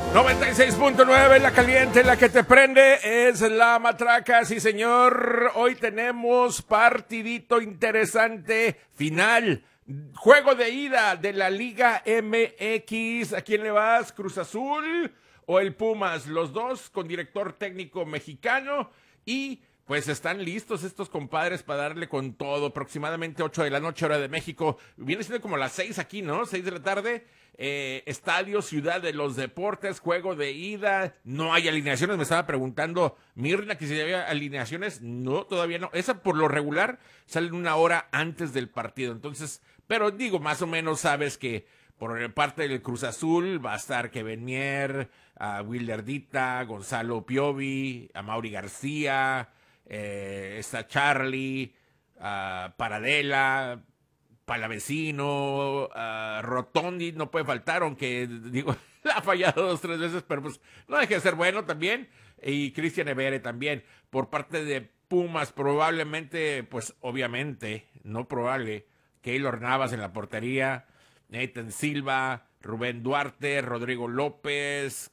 96.9, la caliente, la que te prende, es la matraca, sí señor. Hoy tenemos partidito interesante, final, juego de ida de la Liga MX. ¿A quién le vas? ¿Cruz Azul o el Pumas? Los dos con director técnico mexicano y pues están listos estos compadres para darle con todo. Aproximadamente 8 de la noche, hora de México. Viene siendo como las 6 aquí, ¿no? 6 de la tarde. Estadio Ciudad de los Deportes, juego de ida. No hay alineaciones. Me estaba preguntando Mirna que si había alineaciones. No, todavía no. Esa por lo regular salen una hora antes del partido. Entonces, pero digo, más o menos sabes que por parte del Cruz Azul va a estar Kevin Mier, a Wilder Dita, Gonzalo Piovi, a Mauri García, está Charlie, Paradela, Palavecino, Rotondi no puede faltar, aunque digo, ha fallado 2-3 veces, pero pues no deja de ser bueno también, y Cristian Evere también. Por parte de Pumas, probablemente, pues obviamente, no probable, Keylor Navas en la portería, Nathan Silva, Rubén Duarte, Rodrigo López,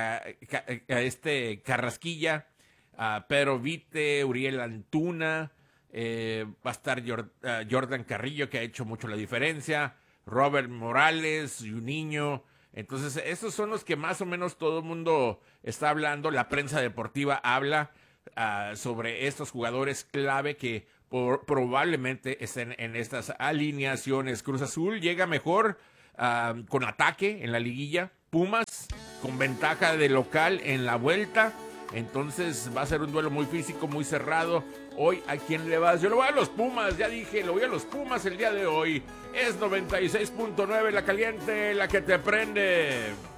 Carrasquilla, Pedro Vite, Uriel Antuna, va a estar Jordan Carrillo, que ha hecho mucho la diferencia, Robert Morales, Juninho. Entonces, esos son los que más o menos todo el mundo está hablando. La prensa deportiva habla sobre estos jugadores clave que probablemente estén en estas alineaciones. Cruz Azul llega mejor con ataque en la liguilla. Pumas con ventaja de local en la vuelta. Entonces va a ser un duelo muy físico, muy cerrado. Hoy, ¿a quién le vas? Yo le voy a los Pumas, ya dije, lo voy a los Pumas el día de hoy. Es 96.9, la caliente, la que te prende.